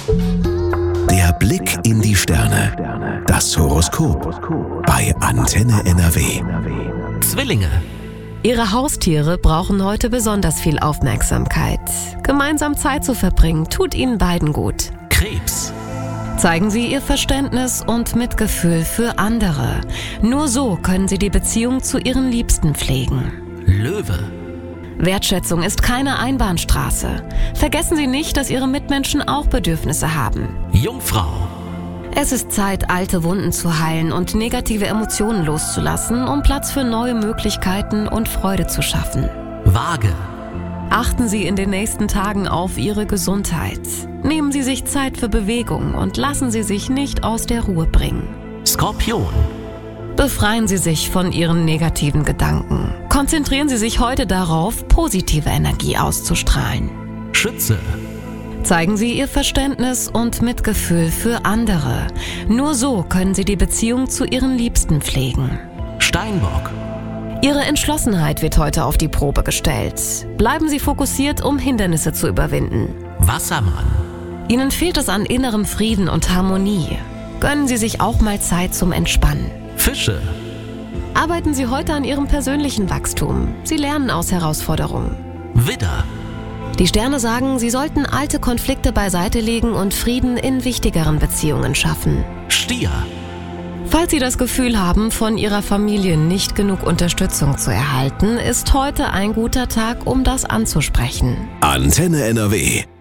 Der Blick in die Sterne. Das Horoskop bei Antenne NRW. Zwillinge. Ihre Haustiere brauchen heute besonders viel Aufmerksamkeit. Gemeinsam Zeit zu verbringen, tut Ihnen beiden gut. Krebs. Zeigen Sie Ihr Verständnis und Mitgefühl für andere. Nur so können Sie die Beziehung zu Ihren Liebsten pflegen. Löwe. Wertschätzung ist keine Einbahnstraße. Vergessen Sie nicht, dass Ihre Mitmenschen auch Bedürfnisse haben. Jungfrau. Es ist Zeit, alte Wunden zu heilen und negative Emotionen loszulassen, um Platz für neue Möglichkeiten und Freude zu schaffen. Waage. Achten Sie in den nächsten Tagen auf Ihre Gesundheit. Nehmen Sie sich Zeit für Bewegung und lassen Sie sich nicht aus der Ruhe bringen. Skorpion. Befreien Sie sich von Ihren negativen Gedanken. Konzentrieren Sie sich heute darauf, positive Energie auszustrahlen. Schütze. Zeigen Sie Ihr Verständnis und Mitgefühl für andere. Nur so können Sie die Beziehung zu Ihren Liebsten pflegen. Steinbock. Ihre Entschlossenheit wird heute auf die Probe gestellt. Bleiben Sie fokussiert, um Hindernisse zu überwinden. Wassermann. Ihnen fehlt es an innerem Frieden und Harmonie. Gönnen Sie sich auch mal Zeit zum Entspannen. Fische. Arbeiten Sie heute an Ihrem persönlichen Wachstum. Sie lernen aus Herausforderungen. Widder. Die Sterne sagen, Sie sollten alte Konflikte beiseite legen und Frieden in wichtigeren Beziehungen schaffen. Stier. Falls Sie das Gefühl haben, von Ihrer Familie nicht genug Unterstützung zu erhalten, ist heute ein guter Tag, um das anzusprechen. Antenne NRW.